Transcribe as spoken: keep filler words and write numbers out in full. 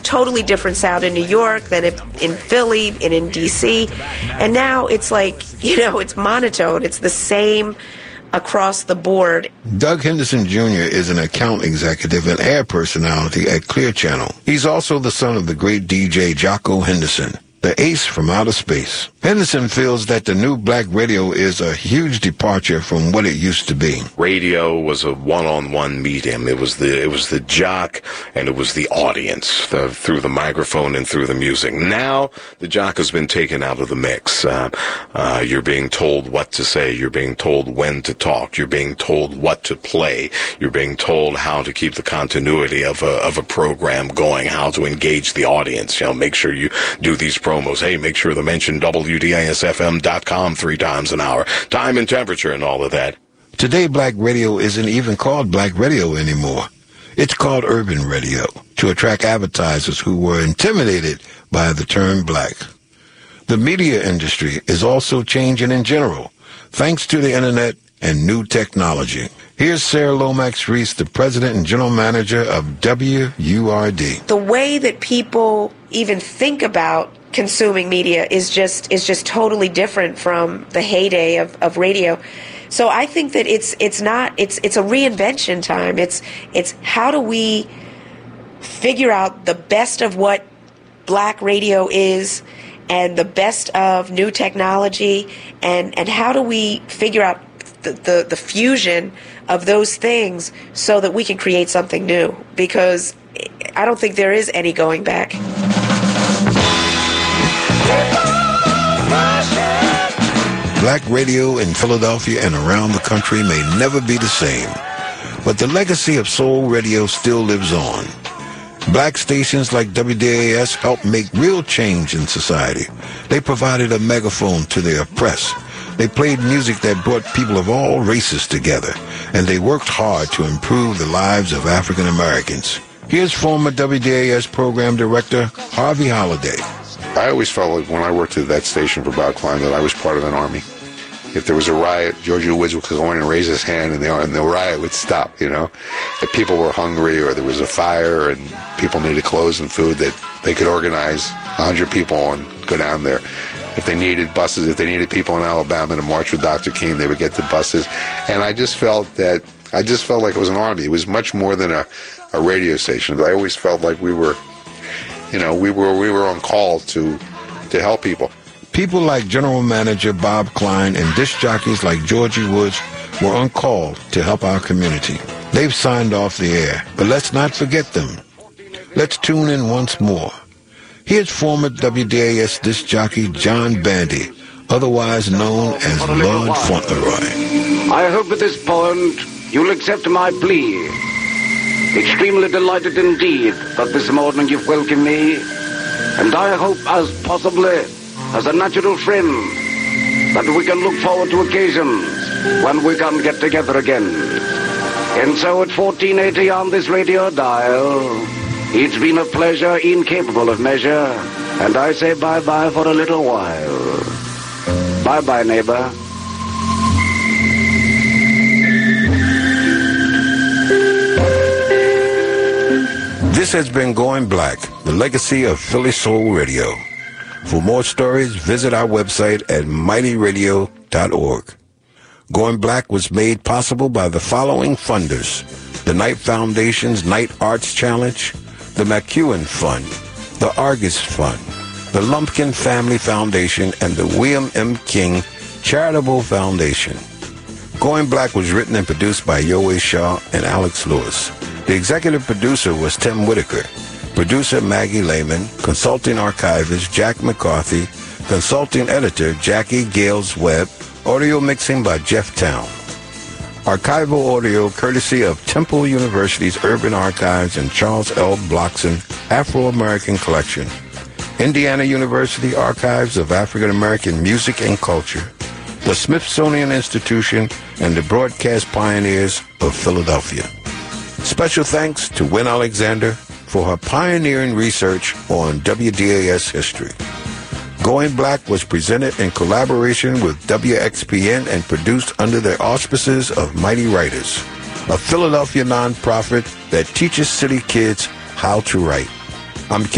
totally different sound in New York than in Philly and in D C. And now it's like, you know, it's monotone. It's the same across the board. Doug Henderson Junior is an account executive and air personality at Clear Channel. He's also the son of the great D J Jocko Henderson, the ace from outer space. Henderson feels that the new black radio is a huge departure from what it used to be. Radio was a one-on-one medium. It was the it was the jock and it was the audience the, through the microphone and through the music. Now the jock has been taken out of the mix. Uh, uh, you're being told what to say. You're being told when to talk. You're being told what to play. You're being told how to keep the continuity of a of a program going. How to engage the audience. You know, make sure you do these promos. Hey, make sure to mention W D I S F M dot com three times an hour. Time and temperature and all of that. Today, black radio isn't even called black radio anymore. It's called urban radio to attract advertisers who were intimidated by the term black. The media industry is also changing in general, thanks to the internet and new technology. Here's Sarah Lomax-Reese, the president and general manager of W U R D. The way that people even think about consuming media is just is just totally different from the heyday of, of radio. So I think that it's it's not it's it's a reinvention time. It's it's how do we figure out the best of what black radio is and the best of new technology, and, and how do we figure out the, the, the fusion of those things so that we can create something new, because I don't think there is any going back. Black radio in Philadelphia and around the country may never be the same, but the legacy of soul radio still lives on. Black stations like W D A S helped make real change in society. They provided a megaphone to the oppressed. They played music that brought people of all races together, and they worked hard to improve the lives of African Americans. Here's former W D A S program director Harvey Holliday. I always felt like when I worked at that station for Bob Klein that I was part of an army. If there was a riot, Georgie Woods would go in and raise his hand, and the, and the riot would stop, you know. If people were hungry or there was a fire and people needed clothes and food, that they could organize one hundred people and go down there. If they needed buses, if they needed people in Alabama to march with Doctor King, they would get the buses. And I just felt that, I just felt like it was an army. It was much more than a, a radio station. I always felt like we were, you know, we were we were on call to to help people. People like General Manager Bob Klein and disc jockeys like Georgie Woods were on call to help our community. They've signed off the air, but let's not forget them. Let's tune in once more. Here's former W D A S disc jockey John Bandy, otherwise known as Lord Fauntleroy. I hope at this point you'll accept my plea. Extremely delighted indeed that this morning you've welcomed me, and I hope as possibly as a natural friend that we can look forward to occasions when we can get together again. And so at fourteen eighty on this radio dial, it's been a pleasure incapable of measure, and I say bye-bye for a little while. Bye-bye, neighbor. This has been Going Black, the legacy of Philly Soul Radio. For more stories, visit our website at mighty radio dot org. Going Black was made possible by the following funders: the Knight Foundation's Knight Arts Challenge, the McEwen Fund, the Argus Fund, the Lumpkin Family Foundation, and the William M. King Charitable Foundation. Going Black was written and produced by Yoe Shaw and Alex Lewis. The executive producer was Tim Whitaker. Producer Maggie Lehman, consulting archivist Jack McCarthy, consulting editor Jackie Gales Webb, audio mixing by Jeff Town. Archival audio courtesy of Temple University's Urban Archives and Charles L. Blockson Afro-American Collection, Indiana University Archives of African American Music and Culture, the Smithsonian Institution, and the Broadcast Pioneers of Philadelphia. Special thanks to Wynn Alexander for her pioneering research on W D A S history. Going Black was presented in collaboration with W X P N and produced under the auspices of Mighty Writers, a Philadelphia nonprofit that teaches city kids how to write. I'm